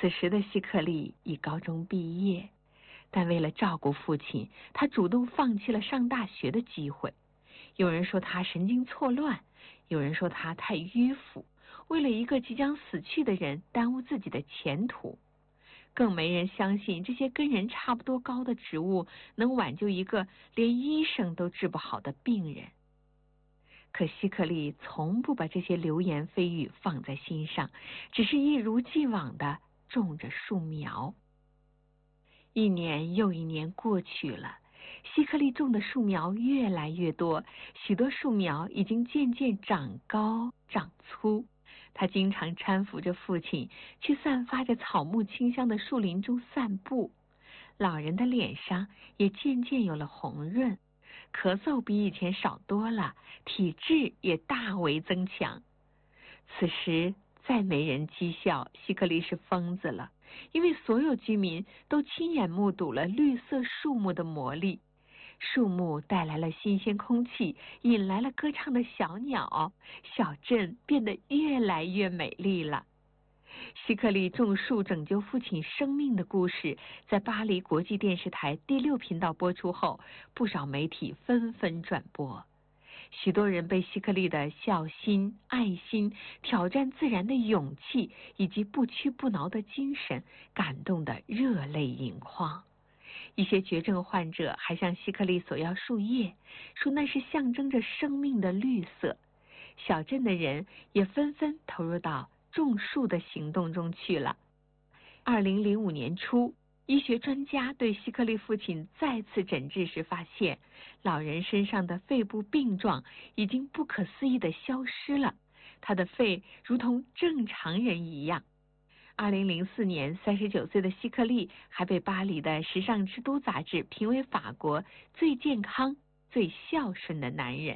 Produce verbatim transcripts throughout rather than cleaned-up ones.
此时的希克利已高中毕业，但为了照顾父亲，他主动放弃了上大学的机会。有人说他神经错乱，有人说他太迂腐，为了一个即将死去的人耽误自己的前途。更没人相信这些跟人差不多高的职务能挽救一个连医生都治不好的病人。可希克利从不把这些流言蜚语放在心上，只是一如既往地种着树苗。一年又一年过去了，希克利种的树苗越来越多，许多树苗已经渐渐长高长粗。他经常搀扶着父亲去散发着草木清香的树林中散步，老人的脸上也渐渐有了红润，咳嗽比以前少多了，体质也大为增强。此时再没人讥笑希克利是疯子了，因为所有居民都亲眼目睹了绿色树木的魔力。树木带来了新鲜空气，引来了歌唱的小鸟，小镇变得越来越美丽了。希克利种树拯救父亲生命的故事在巴黎国际电视台第六频道播出后，不少媒体纷纷转播。许多人被希克利的孝心、爱心、挑战自然的勇气以及不屈不挠的精神感动得热泪盈眶。一些绝症患者还向希克利索要树叶，说那是象征着生命的绿色。小镇的人也纷纷投入到种树的行动中去了。二零零五年初，医学专家对希克利父亲再次诊治时发现，老人身上的肺部病状已经不可思议地消失了，他的肺如同正常人一样。二零零四年，三十九岁的希克利还被巴黎的时尚之都杂志评为法国最健康、最孝顺的男人。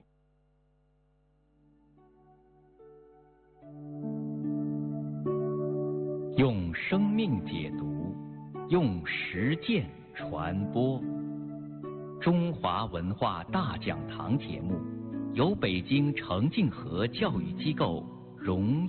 用生命解读，用实践传播。中华文化大讲堂节目由北京程敬和教育机构荣